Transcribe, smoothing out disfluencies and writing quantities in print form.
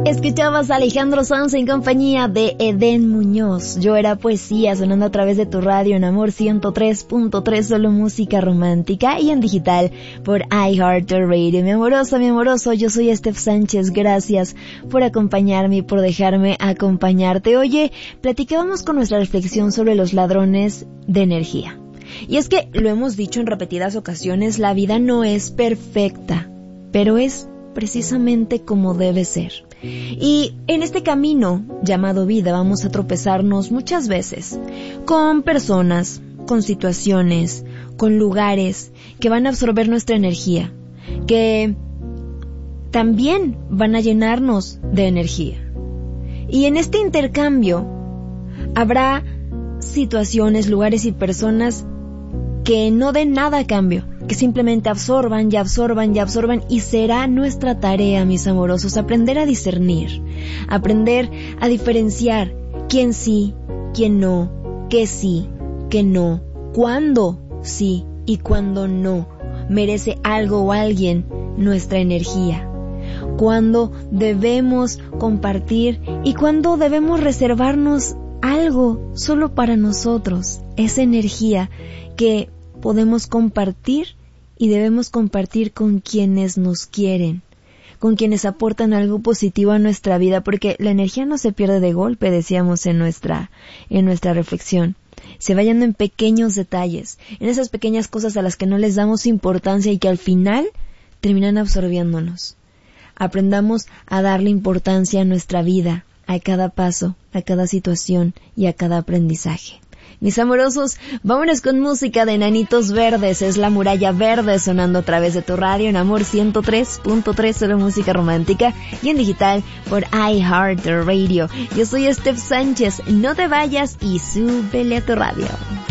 Escuchabas a Alejandro Sanz en compañía de Eden Muñoz. Yo era poesía, sonando a través de tu radio en Amor 103.3, solo música romántica, y en digital por iHeartRadio. Mi amoroso, yo soy Steph Sánchez. Gracias por acompañarme y por dejarme acompañarte. Oye, platicábamos con nuestra reflexión sobre los ladrones de energía. Y es que, lo hemos dicho en repetidas ocasiones, la vida no es perfecta, pero es precisamente como debe ser. Y en este camino llamado vida vamos a tropezarnos muchas veces con personas, con situaciones, con lugares que van a absorber nuestra energía, que también van a llenarnos de energía. Y en este intercambio habrá situaciones, lugares y personas que no den nada a cambio, que simplemente absorban y será nuestra tarea, mis amorosos, aprender a discernir, aprender a diferenciar quién sí, quién no, qué sí, qué no, cuándo sí y cuándo no merece algo o alguien nuestra energía, cuándo debemos compartir y cuándo debemos reservarnos algo solo para nosotros, esa energía que podemos compartir y debemos compartir con quienes nos quieren, con quienes aportan algo positivo a nuestra vida, porque la energía no se pierde de golpe, decíamos en nuestra reflexión. Se va yendo en pequeños detalles, en esas pequeñas cosas a las que no les damos importancia y que al final terminan absorbiéndonos. Aprendamos a darle importancia a nuestra vida, a cada paso, a cada situación y a cada aprendizaje. Mis amorosos, vámonos con música de Enanitos Verdes. Es La Muralla Verde sonando a través de tu radio en Amor 103.3, solo música romántica, y en digital por iHeartRadio. Yo soy Steph Sánchez. No te vayas y súbele a tu radio.